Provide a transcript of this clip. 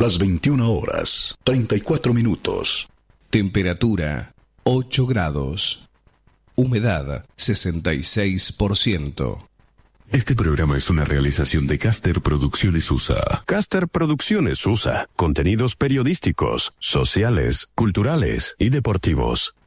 Las 21 horas, 34 minutos. Temperatura 8 grados. Humedad 66%. Este programa es una realización de Caster Producciones USA. Caster Producciones USA. Contenidos periodísticos, sociales, culturales y deportivos.